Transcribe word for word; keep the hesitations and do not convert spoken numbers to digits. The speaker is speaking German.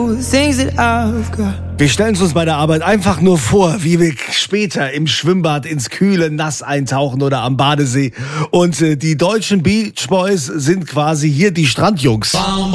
Wir stellen es uns bei der Arbeit einfach nur vor, wie wir später im Schwimmbad ins kühle Nass eintauchen oder am Badesee. Und äh, die deutschen Beach Boys sind quasi hier die Strandjungs.